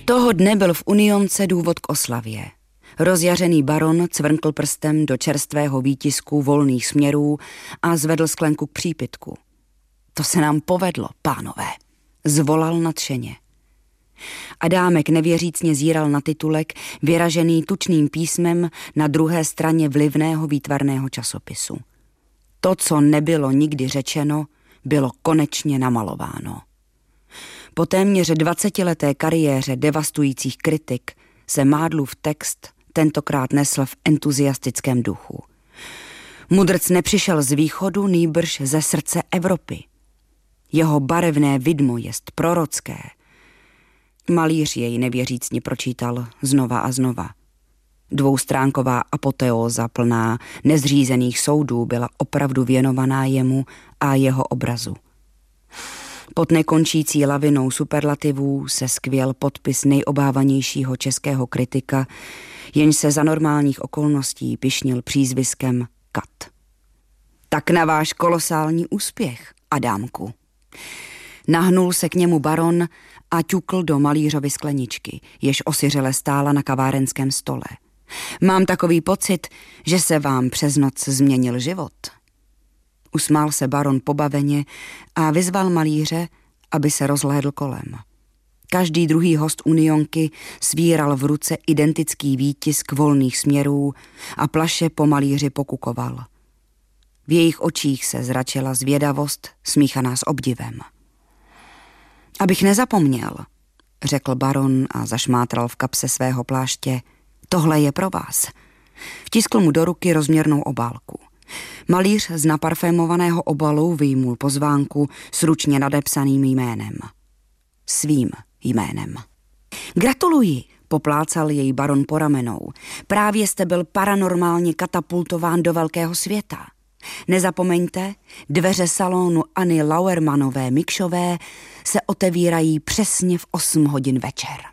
Toho dne byl v Unionce důvod k oslavě. Rozjařený baron cvrnkl prstem do čerstvého výtisku volných směrů a zvedl sklenku k přípitku. To se nám povedlo, pánové, zvolal nadšeně. Adámek nevěřícně zíral na titulek, vyražený tučným písmem na druhé straně vlivného výtvarného časopisu. To, co nebylo nikdy řečeno, bylo konečně namalováno. Po téměř 20leté kariéře devastujících kritik se Mádlův text tentokrát nesl v entuziastickém duchu. Mudrc nepřišel z východu, nýbrž ze srdce Evropy. Jeho barevné vidmo jest prorocké. Malíř jej nevěřícně pročítal znova a znova. Dvoustránková apoteóza plná nezřízených soudů byla opravdu věnovaná jemu a jeho obrazu. Pod nekončící lavinou superlativů se skvěl podpis nejobávanějšího českého kritika, jenž se za normálních okolností pyšnil přízviskem Kat. Tak na váš kolosální úspěch, Adámku. Nahnul se k němu baron a ťukl do malířovy skleničky, jež osiřele stála na kavárenském stole. Mám takový pocit, že se vám přes noc změnil život. Usmál se baron pobaveně a vyzval malíře, aby se rozhlédl kolem. Každý druhý host Unionky svíral v ruce identický výtisk volných směrů a plaše po malíři pokukoval. V jejich očích se zračila zvědavost, smíchaná s obdivem. Abych nezapomněl, řekl baron a zašmátral v kapse svého pláště, tohle je pro vás. Vtiskl mu do ruky rozměrnou obálku. Malíř z naparfémovaného obalu vyjmul pozvánku s ručně nadepsaným jménem. Svým jménem. Gratuluji, poplácal jej baron po ramenou. Právě jste byl paranormálně katapultován do velkého světa. Nezapomeňte, dveře salonu Anny Lauermanové Mikšové se otevírají přesně v 8 hodin večer.